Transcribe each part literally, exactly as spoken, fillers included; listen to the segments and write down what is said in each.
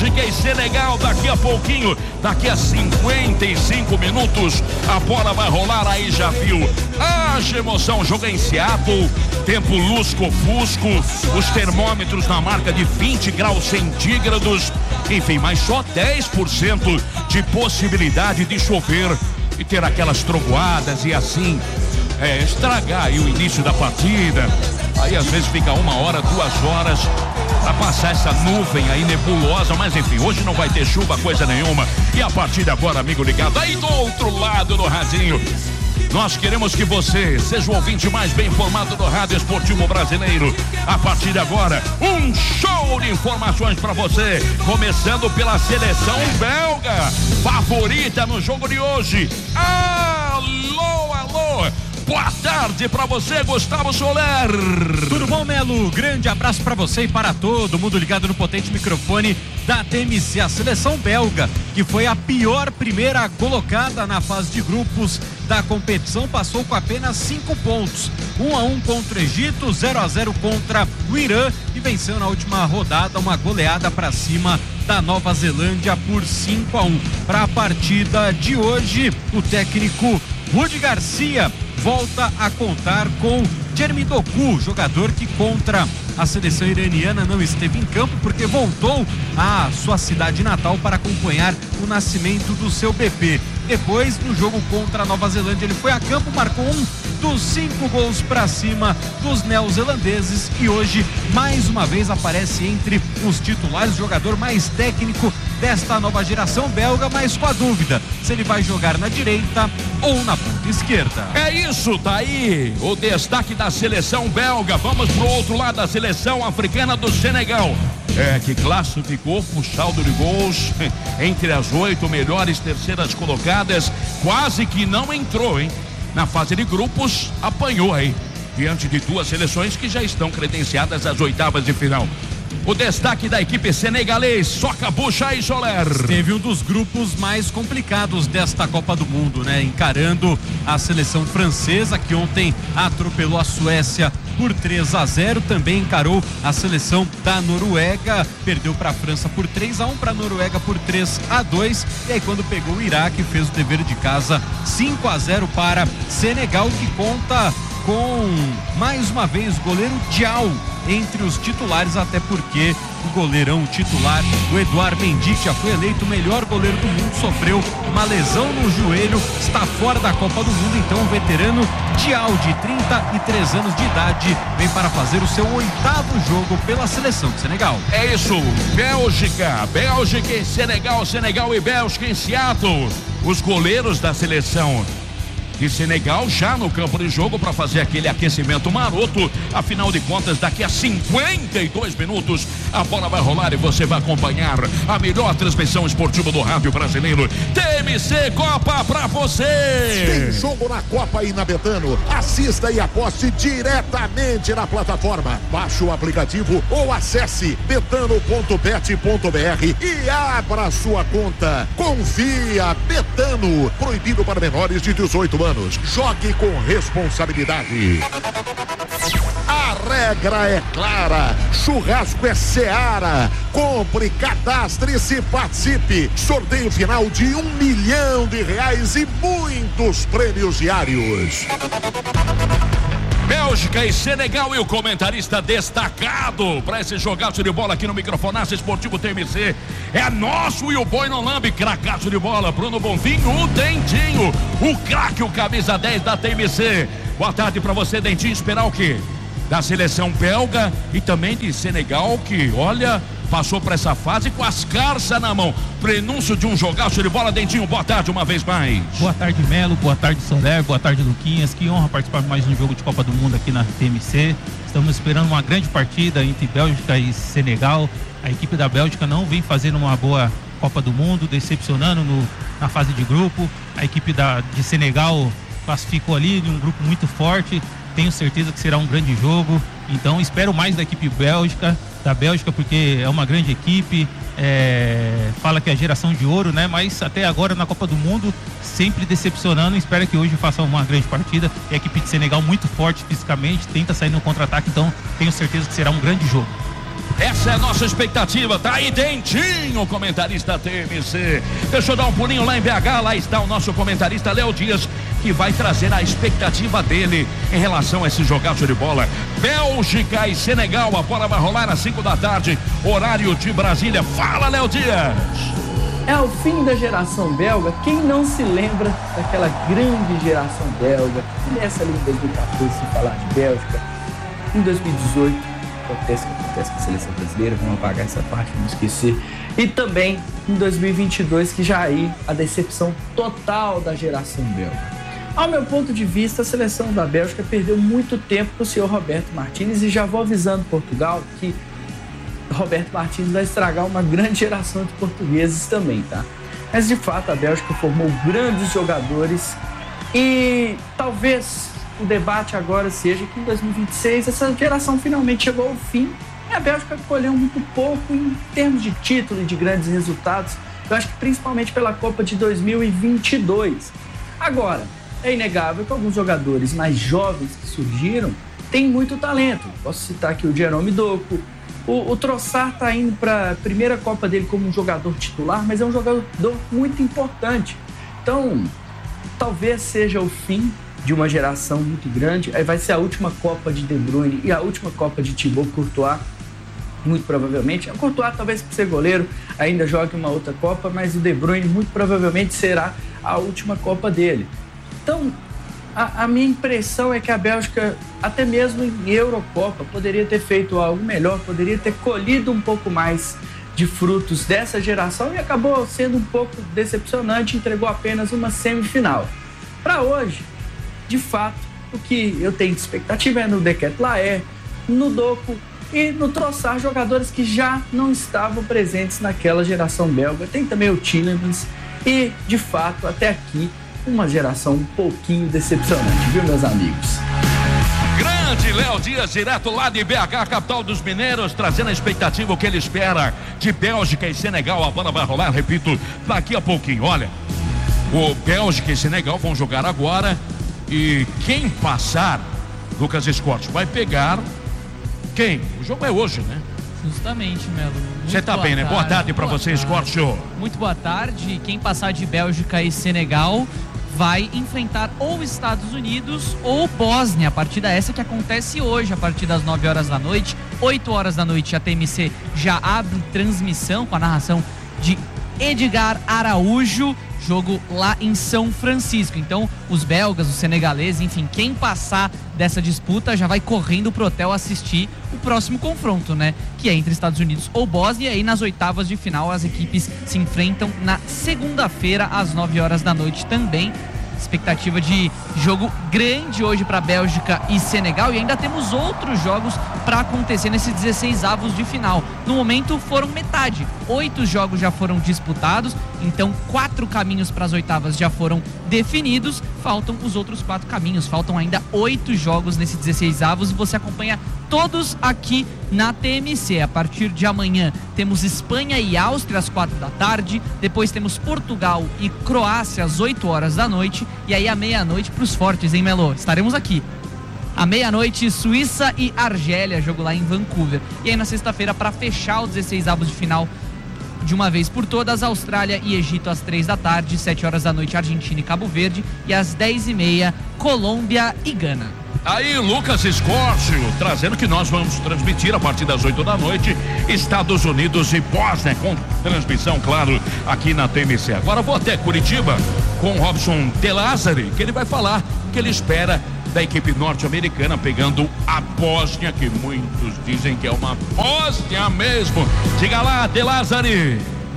Bélgica e Senegal daqui a pouquinho, daqui a cinquenta e cinco minutos, a bola vai rolar, aí já viu. Haja emoção, jogo em Seattle, tempo lusco-fusco, os termômetros na marca de vinte graus centígrados, enfim, mas só dez por cento de possibilidade de chover e ter aquelas trovoadas e assim é, estragar aí o início da partida. Aí às vezes fica uma hora, duas horas para passar essa nuvem aí nebulosa, mas enfim, hoje não vai ter chuva, coisa nenhuma. E a partir de agora, amigo ligado, aí do outro lado do radinho, nós queremos que você seja o ouvinte mais bem informado do Rádio Esportivo Brasileiro. A partir de agora, um show de informações para você, começando pela seleção belga, favorita no jogo de hoje. Alô, alô, boa tarde pra você, Gustavo Soler. Tudo bom, Melo? Grande abraço pra você e para todo mundo ligado no potente microfone da T M C. A seleção belga, que foi a pior primeira colocada na fase de grupos da competição, passou com apenas cinco pontos. um a um contra o Egito, zero a zero contra o Irã e venceu na última rodada uma goleada pra cima da Nova Zelândia por cinco a um. Para a partida de hoje, o técnico Rudi Garcia volta a contar com Jeremy Doku, jogador que contra a seleção iraniana não esteve em campo porque voltou à sua cidade natal para acompanhar o nascimento do seu bebê. Depois, no jogo contra a Nova Zelândia, ele foi a campo, marcou um dos cinco gols para cima dos neozelandeses e hoje, mais uma vez, aparece entre os titulares, o jogador mais técnico desta nova geração belga, mas com a dúvida se ele vai jogar na direita ou na ponta esquerda. É isso, tá aí o destaque da seleção belga. Vamos pro outro lado, da seleção africana do Senegal. É, que classificou por saldo de gols entre as oito melhores terceiras colocadas, quase que não entrou, hein? Na fase de grupos, apanhou aí, diante de duas seleções que já estão credenciadas às oitavas de final. O destaque da equipe senegalês, Soca Bucha e Soler. Teve um dos grupos mais complicados desta Copa do Mundo, né? Encarando a seleção francesa, que ontem atropelou a Suécia por três a zero, também encarou a seleção da Noruega, perdeu para a França por três a um, para a Noruega por três a dois, e aí quando pegou o Iraque, fez o dever de casa, cinco a zero para Senegal, que conta com mais uma vez o goleiro Diaw entre os titulares, até porque o goleirão titular, o Edouard Mendy, que já foi eleito o melhor goleiro do mundo, sofreu uma lesão no joelho, está fora da Copa do Mundo. Então o veterano Diaw, de trinta e três anos de idade, vem para fazer o seu oitavo jogo pela seleção de Senegal. É isso, Bélgica, Bélgica e Senegal, Senegal e Bélgica em Seattle. Os goleiros da seleção de Senegal já no campo de jogo para fazer aquele aquecimento maroto. Afinal de contas, daqui a cinquenta e dois minutos a bola vai rolar e você vai acompanhar a melhor transmissão esportiva do rádio brasileiro. T M C Copa pra você. Tem jogo na Copa e na Betano. Assista e aposte diretamente na plataforma. Baixe o aplicativo ou acesse betano ponto bet ponto br e abra sua conta. Confia, Betano. Proibido para menores de dezoito anos. Jogue com responsabilidade. A regra é clara. Churrasco é Seara. Compre, cadastre-se, participe. Sorteio final de um milhão de reais e muitos prêmios diários. Bélgica e Senegal, e o comentarista destacado para esse jogaço de bola aqui no Microfonaço Esportivo T M C é nosso e o Boi no Lambe, cracaço de bola, Bruno Bonvinho, o Dentinho, o craque, o camisa dez da T M C. Boa tarde para você, Dentinho. Esperar o quê? Da seleção belga e também de Senegal, que olha, passou para essa fase com as carças na mão. Prenúncio de um jogaço de bola. Dentinho, boa tarde uma vez mais. Boa tarde, Melo, boa tarde, Soler, boa tarde, Luquinhas. Que honra participar de mais um jogo de Copa do Mundo aqui na T M C. Estamos esperando uma grande partida entre Bélgica e Senegal. A equipe da Bélgica não vem fazendo uma boa Copa do Mundo, decepcionando no, na fase de grupo. A equipe da, de Senegal classificou ali de um grupo muito forte. Tenho certeza que será um grande jogo. Então espero mais da equipe Bélgica, da Bélgica, porque é uma grande equipe. É, fala que é a geração de ouro, né? Mas até agora na Copa do Mundo sempre decepcionando. Espero que hoje faça uma grande partida. E a equipe de Senegal muito forte fisicamente, tenta sair no contra-ataque, então tenho certeza que será um grande jogo. Essa é a nossa expectativa. Tá aí Dentinho, comentarista T M C. Deixa eu dar um pulinho lá em B H. Lá está o nosso comentarista Léo Dias, que vai trazer a expectativa dele em relação a esse jogaço de bola. Bélgica e Senegal, a bola vai rolar às cinco da tarde, horário de Brasília. Fala, Léo Dias! É o fim da geração belga. Quem não se lembra daquela grande geração belga? Nessa ali em dois mil e quatorze, se falar de Bélgica. Em dois mil e dezoito, acontece que acontece com a seleção brasileira, vamos apagar essa parte, vamos esquecer. E também em dois mil e vinte e dois, que já aí a decepção total da geração belga. Ao meu ponto de vista, a seleção da Bélgica perdeu muito tempo com o senhor Roberto Martínez, e já vou avisando Portugal que Roberto Martínez vai estragar uma grande geração de portugueses também, tá? Mas de fato a Bélgica formou grandes jogadores e talvez o debate agora seja que em dois mil e vinte e seis essa geração finalmente chegou ao fim e a Bélgica colheu muito pouco em termos de título e de grandes resultados. Eu acho que principalmente pela Copa de dois mil e vinte e dois. Agora, é inegável que alguns jogadores mais jovens que surgiram têm muito talento. Posso citar aqui o Jerome Doku. O, o Trossard está indo para a primeira Copa dele como um jogador titular, mas é um jogador muito importante. Então, talvez seja o fim de uma geração muito grande. Aí vai ser a última Copa de De Bruyne e a última Copa de Thibaut Courtois, muito provavelmente. O Courtois, talvez por ser goleiro, ainda jogue uma outra Copa, mas o De Bruyne muito provavelmente será a última Copa dele. Então, a, a minha impressão é que a Bélgica, até mesmo em Eurocopa, poderia ter feito algo melhor, poderia ter colhido um pouco mais de frutos dessa geração e acabou sendo um pouco decepcionante, entregou apenas uma semifinal. Para hoje, de fato, o que eu tenho de expectativa é no De Ketelaere, no Doku e no Trossard, jogadores que já não estavam presentes naquela geração belga. Tem também o Tielemans e, de fato, até aqui, uma geração um pouquinho decepcionante, viu, meus amigos? Grande Léo Dias, direto lá de B H, capital dos mineiros, trazendo a expectativa, o que ele espera de Bélgica e Senegal. A bola vai rolar, repito, daqui a pouquinho. Olha, o Bélgica e Senegal vão jogar agora e quem passar, Lucas Escorte, vai pegar quem? O jogo é hoje, né? Justamente, Melo. Você tá bem, né? Boa tarde pra você, Escorte. Muito boa tarde. Quem passar de Bélgica e Senegal vai enfrentar ou Estados Unidos ou Bósnia. A partida essa que acontece hoje, a partir das nove horas da noite. oito horas da noite, a T M C já abre transmissão com a narração de Edgar Araújo. Jogo lá em São Francisco. Então, os belgas, os senegaleses, enfim, quem passar dessa disputa já vai correndo pro hotel assistir o próximo confronto, né? Que é entre Estados Unidos ou Bósnia. E aí, nas oitavas de final, as equipes se enfrentam na segunda-feira, às nove horas da noite também. Expectativa de jogo grande hoje para Bélgica e Senegal, e ainda temos outros jogos para acontecer nesses dezesseis avos de final. No momento foram metade, oito jogos já foram disputados, então quatro caminhos para as oitavas já foram definidos, faltam os outros quatro caminhos, faltam ainda oito jogos nesses dezesseis avos e você acompanha todos aqui na T M C. A partir de amanhã temos Espanha e Áustria às quatro da tarde, depois temos Portugal e Croácia às oito horas da noite, e aí à meia-noite para os fortes, hein, Melo? Estaremos aqui. À meia-noite, Suíça e Argélia, jogo lá em Vancouver. E aí na sexta-feira, para fechar os dezesseis avos de final de uma vez por todas, Austrália e Egito às três da tarde, sete horas da noite, Argentina e Cabo Verde, e às dez e meia, Colômbia e Gana. Aí, Lucas Escorcio, trazendo que nós vamos transmitir a partir das oito da noite, Estados Unidos e Bósnia, com transmissão, claro, aqui na T M C. Agora vou até Curitiba com o Robson De Lázari, que ele vai falar o que ele espera da equipe norte-americana pegando a Bósnia, que muitos dizem que é uma Bósnia mesmo. Diga lá, De Lázari.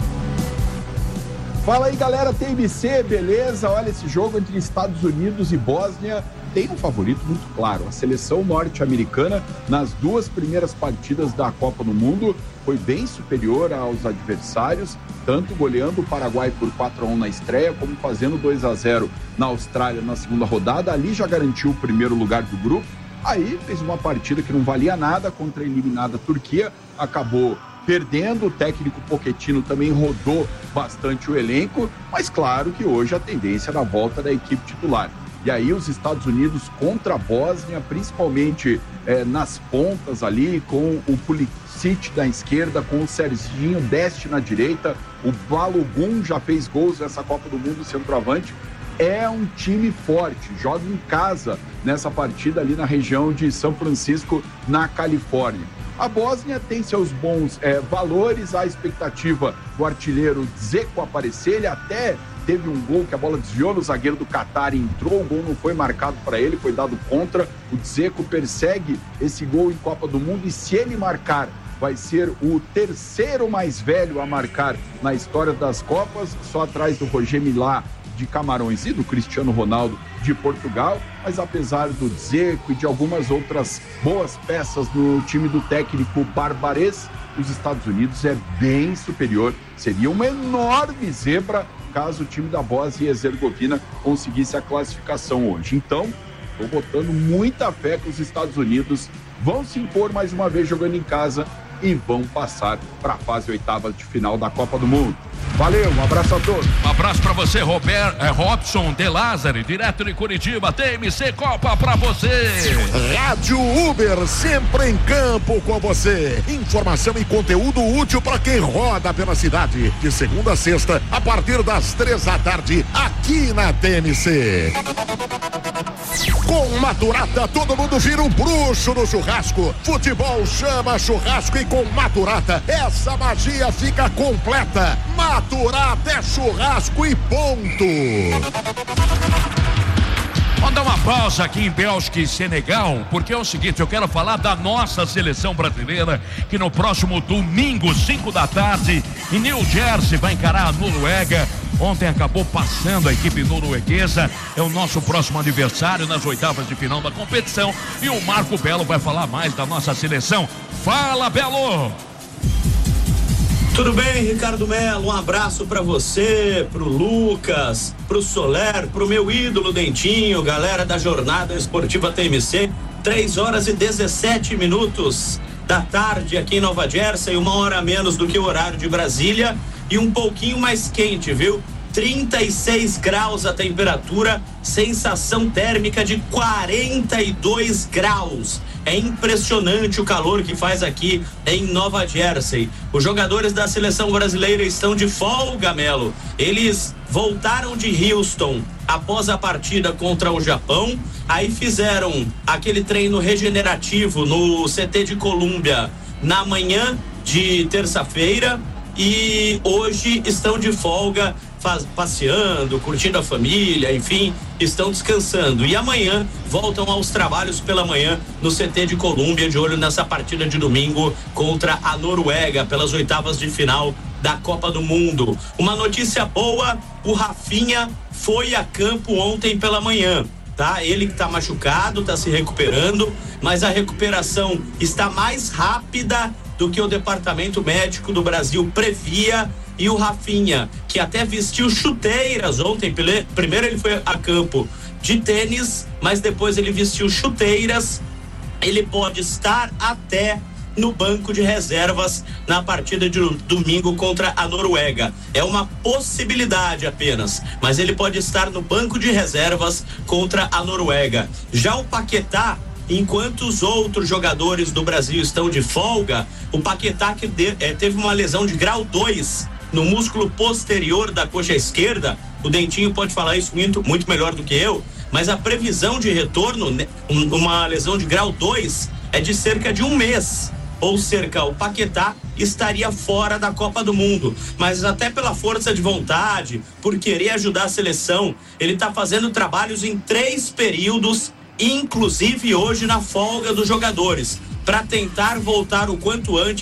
Fala aí, galera, T M C, beleza? Olha, esse jogo entre Estados Unidos e Bósnia tem um favorito muito claro. A seleção norte-americana, nas duas primeiras partidas da Copa do Mundo, foi bem superior aos adversários, tanto goleando o Paraguai por quatro a um na estreia, como fazendo dois a zero na Austrália na segunda rodada. Ali já garantiu o primeiro lugar do grupo. Aí fez uma partida que não valia nada contra a eliminada Turquia, acabou perdendo. O técnico Pochettino também rodou bastante o elenco, mas claro que hoje a tendência é da volta da equipe titular. E aí os Estados Unidos contra a Bósnia, principalmente eh, nas pontas ali, com o Pulisic na esquerda, com o Serginho Deste na direita, o Balogun já fez gols nessa Copa do Mundo, centroavante. É um time forte, joga em casa nessa partida ali na região de São Francisco, na Califórnia. A Bósnia tem seus bons eh, valores, a expectativa do artilheiro Dzeko aparecer, ele até teve um gol que a bola desviou no zagueiro do Catar e entrou, o gol não foi marcado para ele, foi dado contra. O Dzeko persegue esse gol em Copa do Mundo e se ele marcar, vai ser o terceiro mais velho a marcar na história das Copas, só atrás do Roger Milá de Camarões e do Cristiano Ronaldo de Portugal, mas apesar do Dzeko e de algumas outras boas peças no time do técnico barbarês, os Estados Unidos é bem superior, seria uma enorme zebra caso o time da Bósnia e Herzegovina conseguisse a classificação hoje. Então, estou botando muita fé que os Estados Unidos vão se impor mais uma vez jogando em casa e vão passar para a fase oitava de final da Copa do Mundo. Valeu, um abraço a todos. Um abraço para você, Robert, é, Robson de Lázari, direto de Curitiba, T M C Copa para você. Rádio Uber, sempre em campo com você. Informação e conteúdo útil para quem roda pela cidade. De segunda a sexta, a partir das três da tarde, aqui na T M C. Com Maturata, todo mundo vira um bruxo no churrasco. Futebol chama churrasco e com Maturata, essa magia fica completa. Maturata é churrasco e ponto. Vamos dar uma pausa aqui em Bélgica e Senegal, porque é o seguinte, eu quero falar da nossa seleção brasileira, que no próximo domingo, cinco da tarde, em New Jersey, vai encarar a Noruega. Ontem acabou passando a equipe norueguesa, é o nosso próximo adversário nas oitavas de final da competição, e o Marco Belo vai falar mais da nossa seleção. Fala, Belo! Tudo bem, Ricardo Melo? Um abraço pra você, pro Lucas, pro Soler, pro meu ídolo Dentinho, galera da Jornada Esportiva T M C. três horas e dezessete minutos da tarde aqui em Nova Jersey, uma hora a menos do que o horário de Brasília e um pouquinho mais quente, viu? trinta e seis graus a temperatura, sensação térmica de quarenta e dois graus. É impressionante o calor que faz aqui em Nova Jersey. Os jogadores da seleção brasileira estão de folga, Melo. Eles voltaram de Houston após a partida contra o Japão. Aí fizeram aquele treino regenerativo no C T de Colômbia na manhã de terça-feira. E hoje estão de folga, faz, passeando, curtindo a família, enfim, estão descansando. E amanhã voltam aos trabalhos pela manhã no C T de Colômbia, de olho nessa partida de domingo contra a Noruega, pelas oitavas de final da Copa do Mundo. Uma notícia boa, o Rafinha foi a campo ontem pela manhã. Tá? Ele que tá machucado, tá se recuperando, mas a recuperação está mais rápida do que o departamento médico do Brasil previa. E o Rafinha, que até vestiu chuteiras ontem, primeiro ele foi a campo de tênis, mas depois ele vestiu chuteiras, ele pode estar até no banco de reservas na partida de domingo contra a Noruega. É uma possibilidade apenas, mas ele pode estar no banco de reservas contra a Noruega. Já o Paquetá, enquanto os outros jogadores do Brasil estão de folga, o Paquetá que de, é, teve uma lesão de grau dois no músculo posterior da coxa esquerda, o Dentinho pode falar isso muito, muito melhor do que eu, mas a previsão de retorno, uma lesão de grau dois, é de cerca de um mês. Ou cerca, o Paquetá estaria fora da Copa do Mundo, mas até pela força de vontade, por querer ajudar a seleção, ele está fazendo trabalhos em três períodos, inclusive hoje na folga dos jogadores, para tentar voltar o quanto antes